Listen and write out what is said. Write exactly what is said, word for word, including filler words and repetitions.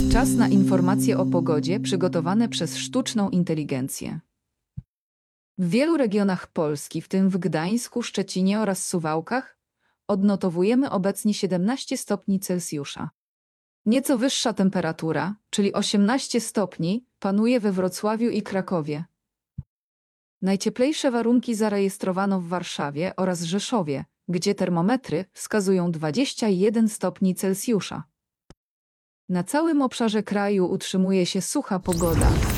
Czas na informacje o pogodzie przygotowane przez sztuczną inteligencję. W wielu regionach Polski, w tym w Gdańsku, Szczecinie oraz Suwałkach, odnotowujemy obecnie siedemnaście stopni Celsjusza. Nieco wyższa temperatura, czyli osiemnaście stopni, panuje we Wrocławiu i Krakowie. Najcieplejsze warunki zarejestrowano w Warszawie oraz Rzeszowie, gdzie termometry wskazują dwadzieścia jeden stopni Celsjusza. Na całym obszarze kraju utrzymuje się sucha pogoda,